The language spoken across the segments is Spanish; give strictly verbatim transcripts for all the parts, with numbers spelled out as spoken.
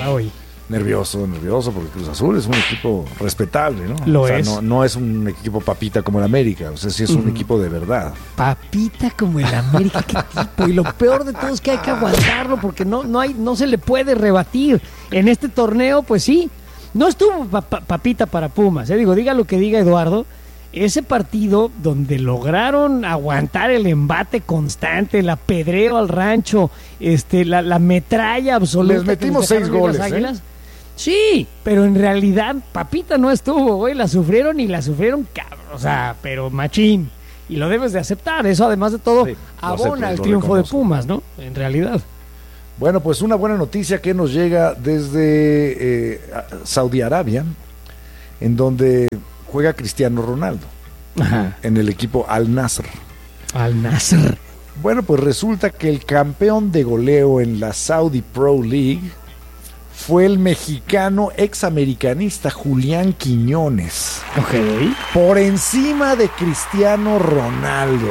hoy? Nervioso, nervioso, porque Cruz Azul es un equipo respetable, ¿no? Lo o sea, es. No, no es un equipo papita como el América, o sea, sí es un Uh-huh. equipo de verdad. Papita como el América, qué tipo. Y lo peor de todo es que hay que aguantarlo porque no, no, hay, no se le puede rebatir. En este torneo, pues sí, no estuvo pa- pa- papita para Pumas. ¿eh? Digo, diga lo que diga Eduardo, ese partido donde lograron aguantar el embate constante, el apedreo al rancho, este, la, la metralla absoluta. Les metimos que nos seis dejaron ir goles, las ¿eh? Águilas. Sí, pero en realidad papita no estuvo, güey, la sufrieron y la sufrieron, cabrón, o sea, pero machín. Y lo debes de aceptar, eso además de todo Sí, lo abona acepto, el lo triunfo de reconozco. Pumas, ¿no? En realidad. Bueno, pues una buena noticia que nos llega desde eh, Saudi Arabia, en donde juega Cristiano Ronaldo, Ajá. en el equipo Al Nassr. Al Nasr. Bueno, pues resulta que el campeón de goleo en la Saudi Pro League fue el mexicano examericanista Julián Quiñones, Ok. por encima de Cristiano Ronaldo.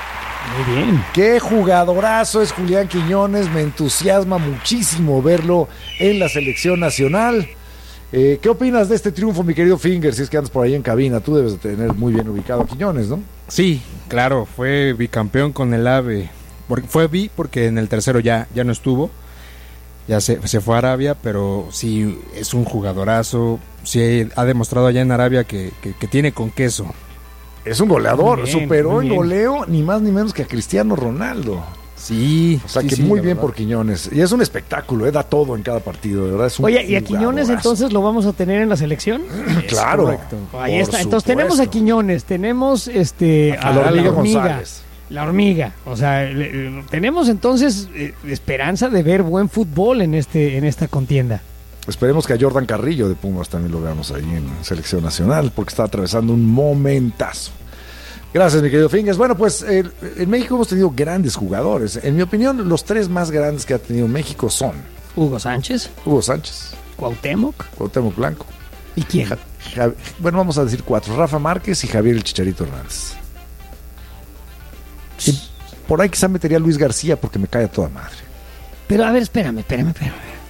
Muy bien. Qué jugadorazo es Julián Quiñones, me entusiasma muchísimo verlo en la selección nacional. Eh, ¿Qué opinas de este triunfo, mi querido Finger? Si es que andas por ahí en cabina, tú debes de tener muy bien ubicado a Quiñones, ¿no? Sí, claro, fue bicampeón con el AVE. Porque fue bi porque en el tercero ya, ya no estuvo. Ya se, se fue a Arabia, pero sí es un jugadorazo. Sí ha demostrado allá en Arabia que, que, que tiene con queso. Es un goleador, Muy bien, superó muy en bien. goleo ni más ni menos que a Cristiano Ronaldo. Sí, O sea sí, que sí, muy la bien verdad. por Quiñones. Y es un espectáculo, eh, da todo en cada partido, de verdad. Es un Oye, ¿y a Quiñones jugadorazo. entonces lo vamos a tener en la selección? Claro. correcto. Ahí por está. Entonces tenemos a supuesto. Quiñones, tenemos este A la hormiga González. La hormiga, o sea, le- le- tenemos entonces eh, esperanza de ver buen fútbol en este en esta contienda. Esperemos que a Jordan Carrillo de Pumas también lo veamos ahí en selección nacional, porque está atravesando un momentazo. Gracias, mi querido Fingers. Bueno, pues eh, en México hemos tenido grandes jugadores. En mi opinión, los tres más grandes que ha tenido México son Hugo Sánchez, Hugo Sánchez, Cuauhtémoc, Cuauhtémoc Blanco. ¿y quién? Ja- Ja- bueno, vamos a decir cuatro: Rafa Márquez y Javier el Chicharito Hernández. Y por ahí quizá metería a Luis García porque me cae a toda madre. Pero a ver, espérame, espérame, espérame.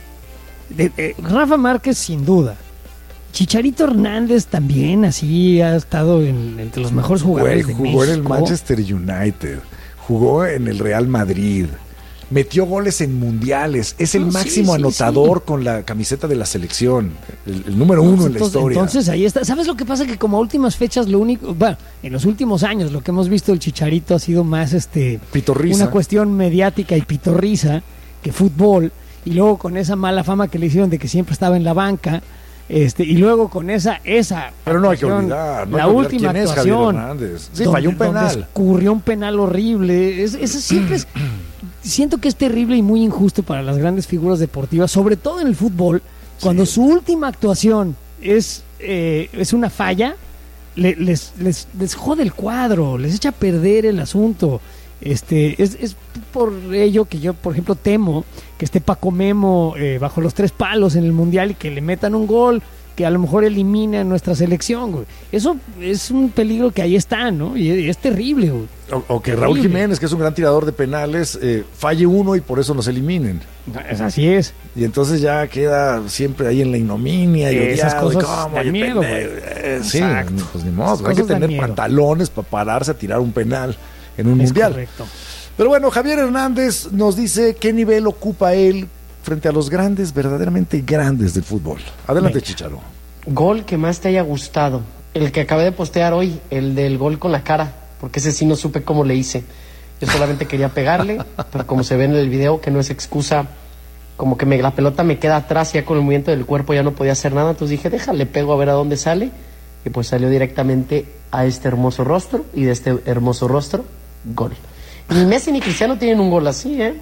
De- de- Rafa Márquez sin duda. Chicharito Hernández también así ha estado en- entre los mejores jugadores Güey, de jugó en el México. Manchester United, jugó en el Real Madrid, metió goles en mundiales, es el No, sí, máximo sí, anotador sí. con la camiseta de la selección, el, el número uno en la Entonces- historia. Entonces ahí está. ¿Sabes lo que pasa? Que como a últimas fechas lo único, bueno, en los últimos años lo que hemos visto del Chicharito ha sido más este Pitorriza. una cuestión mediática y pitorriza que fútbol, y luego con esa mala fama que le hicieron de que siempre estaba en la banca, este y luego con esa esa Pero no hay que actuación, olvidar, no la hay que olvidar última quién es Javier actuación Hernández. Sí, donde- falló un donde penal. escurrió un penal horrible. Es, eso siempre es siento que es terrible y muy injusto para las grandes figuras deportivas, sobre todo en el fútbol, cuando su última actuación es, eh, es una falla, le- les, les, les jode el cuadro, les echa a perder el asunto. Este, es, es por ello que yo, por ejemplo, temo que esté Paco Memo eh, bajo los tres palos en el Mundial y que le metan un gol que a lo mejor elimina a nuestra selección, güey. Eso es un peligro que ahí está, ¿no? Y es terrible, güey. O, o que Raúl Terrible. Jiménez, que es un gran tirador de penales, eh, falle uno y por eso nos eliminen. Es- Así es. Y entonces ya queda siempre ahí en la ignominia y Esas odiado, y cosas cómo, dan y miedo, pendejo. güey. Eh, Sí, Exacto. pues ni modo, Esas hay que cosas dan tener miedo. pantalones para pararse a tirar un penal en un Es mundial. correcto. Pero bueno, Javier Hernández nos dice qué nivel ocupa él frente a los grandes, verdaderamente grandes del fútbol. Adelante, Venga. Chicharo. Gol que más te haya gustado. El que acabé de postear hoy, el del gol con la cara, porque ese sí no supe cómo le hice. Yo solamente quería pegarle, pero como se ve en el video, que no es excusa, como que me, la pelota me queda atrás, ya con el movimiento del cuerpo ya no podía hacer nada, entonces dije, déjale, pego a ver a dónde sale, y pues salió directamente a este hermoso rostro, y de este hermoso rostro, gol. Ni Messi ni Cristiano tienen un gol así, ¿eh?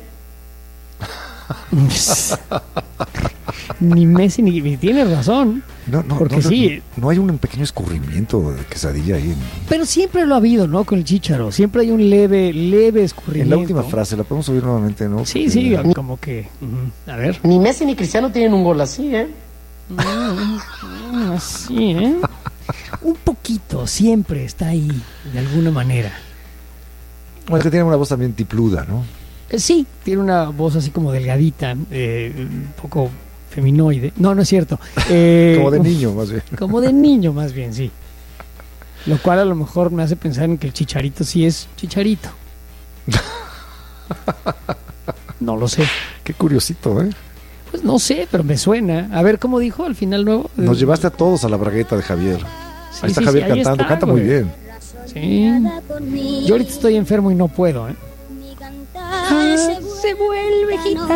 Ni Messi ni, ni tiene razón. No, no, Porque no, no, sí. no hay un pequeño escurrimiento de quesadilla ahí en, Pero siempre lo ha habido, ¿no? Con el Chícharo. Siempre hay un leve, leve en escurrimiento. la última frase. ¿La podemos oír nuevamente, no? Sí, Porque- sí, como que. ujú. A ver. Ni Messi ni Cristiano tienen un gol así, ¿eh? Mm, Así, ¿eh? Un poquito, siempre está ahí, de alguna manera. Bueno, es que tiene una voz también tipluda, ¿no? Eh, Sí, tiene una voz así como delgadita, eh, un poco feminoide. No, no es cierto. Eh, Como de niño, más bien. Como de niño, más bien, sí. Lo cual a lo mejor me hace pensar en que el Chicharito sí es Chicharito. No lo sé. Qué curiosito, ¿eh? Pues no sé, pero me suena. A ver, ¿cómo dijo al final nuevo? Nos llevaste a todos a la bragueta de Javier. Sí, ahí está sí, Javier sí, ahí cantando, está, canta güey. muy bien. Sí. Yo ahorita estoy enfermo y no puedo, ¿eh? Mi cantar se vuelve gitano.